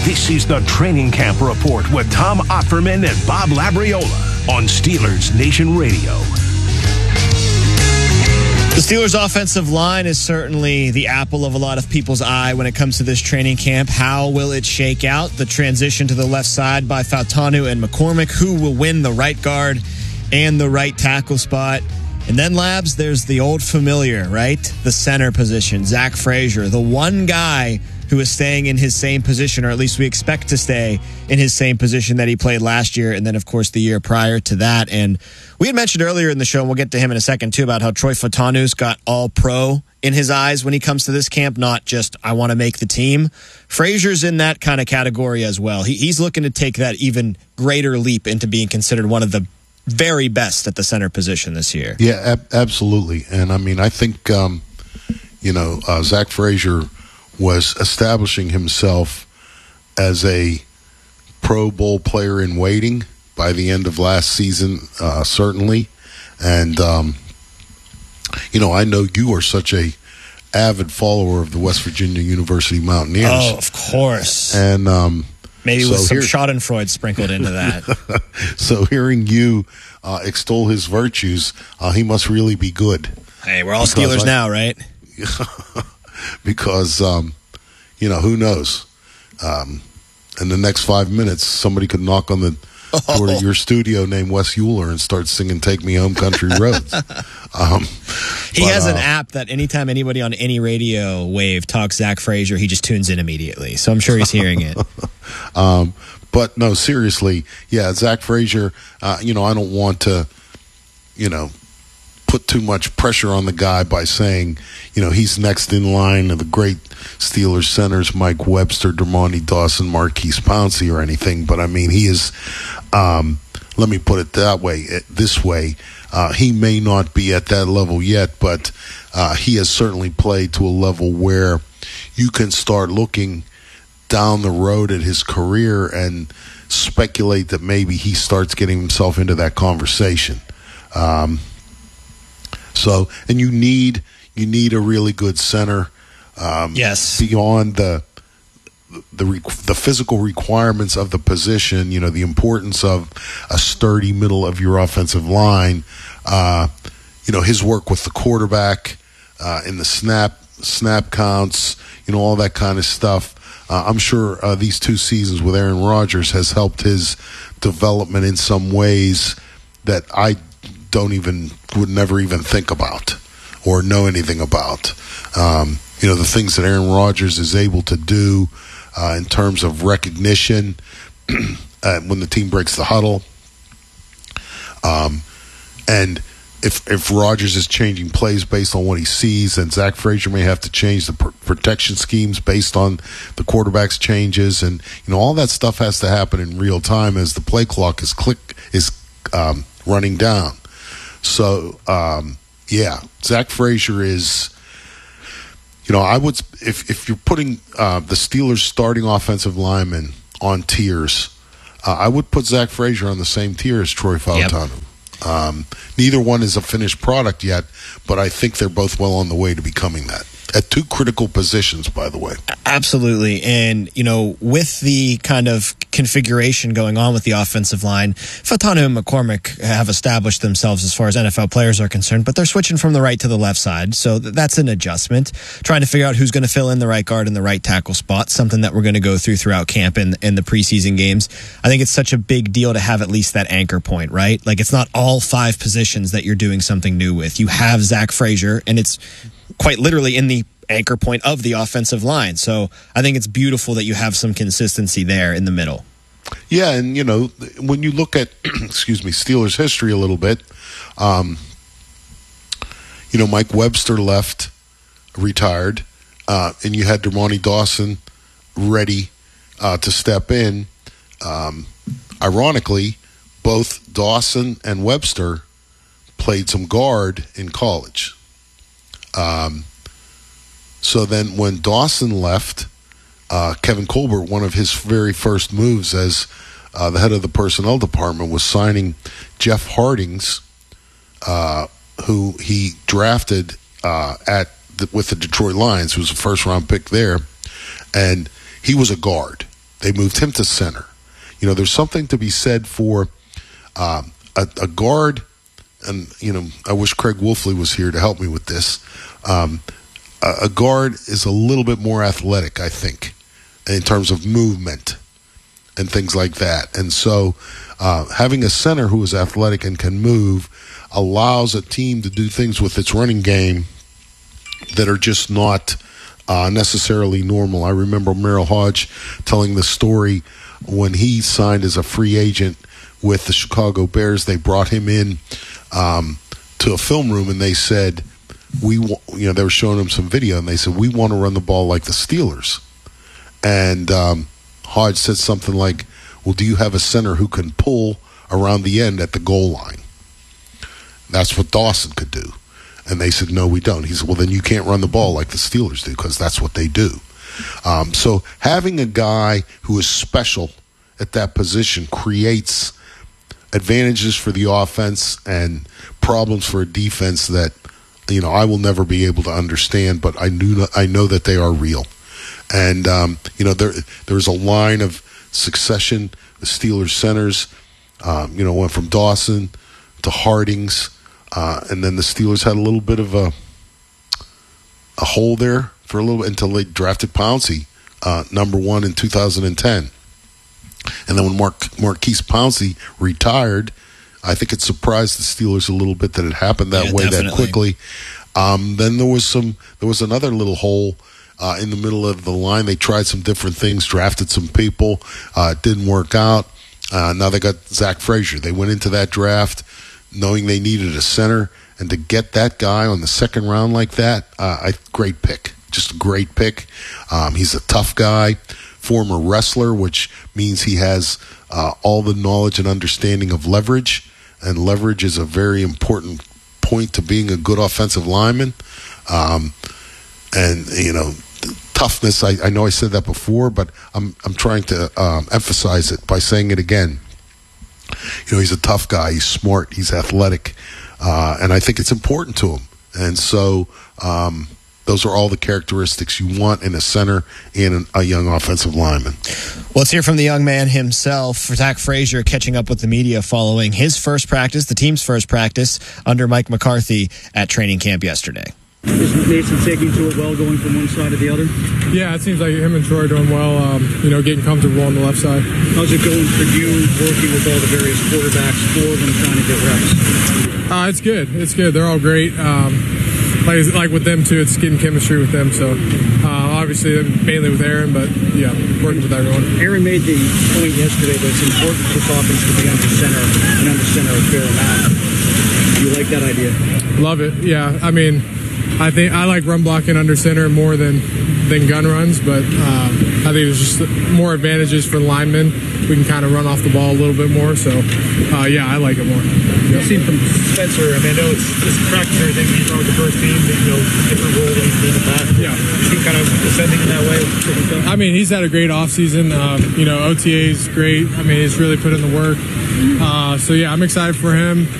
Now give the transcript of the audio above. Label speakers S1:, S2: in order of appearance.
S1: This is the Training Camp Report with Tom Opferman and Bob Labriola on Steelers Nation Radio.
S2: The Steelers' offensive line is certainly the apple of a lot of people's eye when it comes to this training camp. How will it shake out? The transition to the left side by Fautanu and McCormick. Who will win the right guard and the right tackle spot? And then, Labs, there's the old familiar, right? The center position, Zach Frazier, the one guy who is staying in his same position, or at least we expect to stay in his same position that he played last year, and then, of course, the year prior to that. And we had mentioned earlier in the show, and we'll get to him in a second, too, about how Troy Fautanu's got all-pro in his eyes when he comes to this camp, not just, I want to make the team. Frazier's in that kind of category as well. He's looking to take that even greater leap into being considered one of the very best at the center position this year.
S3: Yeah, absolutely. And, I mean, I think, Zach Frazier was establishing himself as a Pro Bowl player in waiting by the end of last season, certainly. And, I know you are such a avid follower of the West Virginia University Mountaineers.
S2: Oh, of course.
S3: And
S2: maybe with some Schadenfreude sprinkled into that.
S3: So hearing you extol his virtues, he must really be good.
S2: Hey, we're all Steelers now, right?
S3: Because, who knows? In the next 5 minutes, somebody could knock on the door to your studio named Wes Euler and start singing Take Me Home Country Roads.
S2: He has an app that anytime anybody on any radio wave talks Zach Frazier, he just tunes in immediately. So I'm sure he's hearing it.
S3: But no, seriously, yeah, Zach Frazier, I don't want to, put too much pressure on the guy by saying, he's next in line of the great Steelers centers, Mike Webster, Dermontti Dawson, Marquise Pouncey or anything. But, I mean, he is, let me put it this way. He may not be at that level yet, but he has certainly played to a level where you can start looking down the road at his career and speculate that maybe he starts getting himself into that conversation. And you need a really good center.
S2: Yes.
S3: Beyond the physical requirements of the position, the importance of a sturdy middle of your offensive line. His work with the quarterback in the snap counts, all that kind of stuff. I'm sure these 2 seasons with Aaron Rodgers has helped his development in some ways that I would never even think about or know anything about. The things that Aaron Rodgers is able to do in terms of recognition when the team breaks the huddle. And if Rodgers is changing plays based on what he sees, then Zach Frazier may have to change the protection schemes based on the quarterback's changes. And, all that stuff has to happen in real time as the play clock is running down. So, Zach Frazier is, I would, if you're putting the Steelers' starting offensive linemen on tiers, I would put Zach Frazier on the same tier as Troy Fautanu. Yep. Neither one is a finished product yet, but I think they're both well on the way to becoming that. At 2 critical positions, by the way.
S2: Absolutely. And, with the kind of configuration going on with the offensive line, Fautanu and McCormick have established themselves as far as NFL players are concerned, but they're switching from the right to the left side. So that's an adjustment. Trying to figure out who's going to fill in the right guard and the right tackle spot, something that we're going to go throughout camp and the preseason games. I think it's such a big deal to have at least that anchor point, right? Like, it's not all 5 positions that you're doing something new with. You have Zach Frazier, and it's quite literally in the anchor point of the offensive line. So I think it's beautiful that you have some consistency there in the middle.
S3: Yeah, and, when you look at, Steelers history a little bit, Mike Webster retired, and you had Dermontti Dawson ready to step in. Ironically, both Dawson and Webster played some guard in college. So then when Dawson left, Kevin Colbert, one of his very first moves as the head of the personnel department, was signing Jeff Hardings, who he drafted with the Detroit Lions, who was a first-round pick there. And he was a guard. They moved him to center. You know, there's something to be said for a guard, and, you know, I wish Craig Wolfley was here to help me with this. A guard is a little bit more athletic, I think, in terms of movement and things like that. And so having a center who is athletic and can move allows a team to do things with its running game that are just not necessarily normal. I remember Merrill Hodge telling the story when he signed as a free agent with the Chicago Bears. They brought him in to a film room, and they said, they were showing him some video, and they said, we want to run the ball like the Steelers. And Hodge said something like, well, do you have a center who can pull around the end at the goal line? That's what Dawson could do. And they said, no, we don't. He said, well, then you can't run the ball like the Steelers do, because that's what they do. So having a guy who is special at that position creates advantages for the offense and problems for a defense that, you know, I will never be able to understand, but I know that they are real. And, you know, there's a line of succession. The Steelers centers, you know, went from Dawson to Hardings, and then the Steelers had a little bit of a hole there for a little bit until they drafted Pouncey, number 1 in 2010. And then when Marquise Pouncey retired, I think it surprised the Steelers a little bit that it happened that way
S2: definitely.
S3: that quickly. Then there was another little hole in the middle of the line. They tried some different things, drafted some people. It didn't work out. Now they got Zach Frazier. They went into that draft knowing they needed a center, and to get that guy on the second round like that, great pick. Just a great pick. He's a tough guy, former wrestler, which means he has all the knowledge and understanding of leverage, and leverage is a very important point to being a good offensive lineman. And, you know, toughness, I know I said that before, but I'm trying to emphasize it by saying it again. You know, he's a tough guy. He's smart. He's athletic. And I think it's important to him. And so those are all the characteristics you want in a center and a young offensive lineman.
S2: Well, let's hear from the young man himself, Zach Frazier, catching up with the media following his first practice, the team's first practice, under Mike McCarthy at training camp yesterday.
S4: Is Mason taking to it well, going from one side to the other?
S5: Yeah, it seems like him and Troy are doing well, you know, getting comfortable on the left side.
S4: How's it going for you working with all the various quarterbacks, 4 of them trying to get reps?
S5: It's good. It's good. They're all great. Like with them, too, it's getting chemistry with them. So, obviously, mainly with Aaron, but, yeah, working with everyone.
S4: Aaron made the point yesterday that it's important for this offense to be under center and under center a fair amount. Do you like that idea?
S5: Love it. Yeah, I mean, I think I like run blocking under center more than gun runs, but I think there's just more advantages for linemen. We can kind of run off the ball a little bit more, so yeah, I like it more.
S4: I've seen from Spencer, I mean, I know it's practice and everything, he's on with the first team, but, you know, different role than he's been in the past.
S5: Yeah.
S4: Is he kind of ascending in that way?
S5: I mean, he's had a great offseason. You know, OTA is great. I mean, he's really put in the work. So, yeah, I'm excited for him.